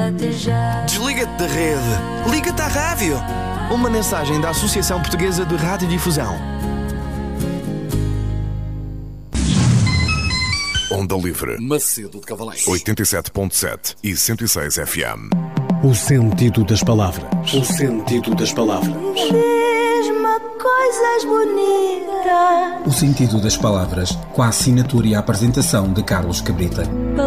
latejado. Desliga-te da rede. Liga-te à rádio. Uma mensagem da Associação Portuguesa de Radiodifusão. Onda Livre, Macedo de Cavaleiros, 87.7 e 106 FM. O sentido das palavras. O sentido das palavras. Diz-me coisas bonitas. O sentido das palavras, com a assinatura e a apresentação de Carlos Cabrita.